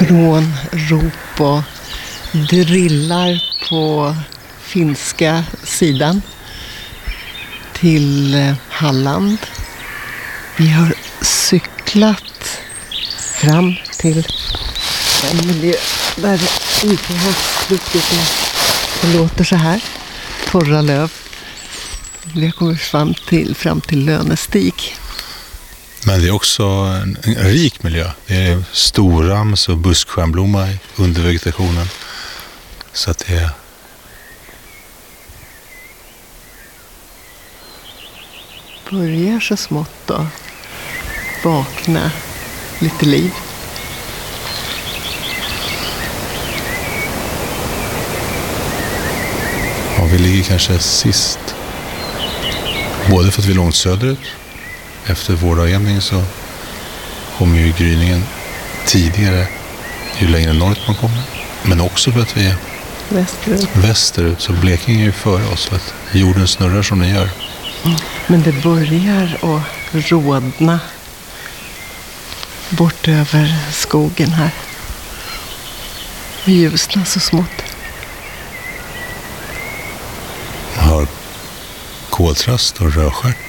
Från rop och drillar på finska sidan till Halland. Vi har cyklat fram till en miljö där det inte har slutit. Det låter så här. Torra löv. Vi har kommit fram till Lönestig. Men det är också en rik miljö. Det är storrams och buskstjärnblomma under vegetationen. Så att det är... Börjar så smått då vakna lite liv. Ja, vi ligger kanske sist. Både för att vi är långt söderut. Efter vårdagjämning så kommer ju gryningen tidigare ju längre norrut man kommer. Men också för att vi är västerut. Så Blekinge är ju före oss för att jorden snurrar som den gör. Men det börjar att rodna bort över skogen här. Och ljusna så smått. Man har koltrast och rödstjärt.